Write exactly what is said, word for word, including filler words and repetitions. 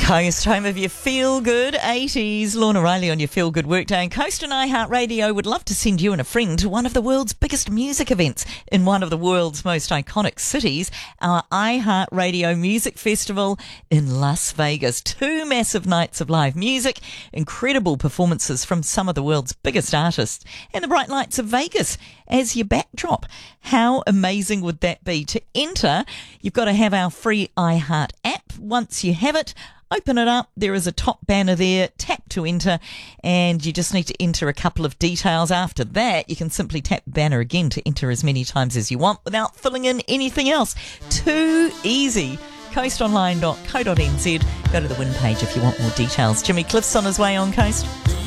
Coast, home of your feel-good eighties. Lorna Riley on your feel-good workday. And Coast and iHeartRadio would love to send you and a friend to one of the world's biggest music events in one of the world's most iconic cities, our iHeartRadio Music Festival in Las Vegas. Two massive nights of live music, incredible performances from some of the world's biggest artists, and the bright lights of Vegas as your backdrop. How amazing would that be? To enter, you've got to have our free iHeart app. Once you have it, open it up. There is a top banner there. Tap to enter, and you just need to enter a couple of details. After that, you can simply tap the banner again to enter as many times as you want without filling in anything else. Too easy. coast online dot co dot n z. Go to the win page if you want more details. Jimmy Cliff's on his way on Coast.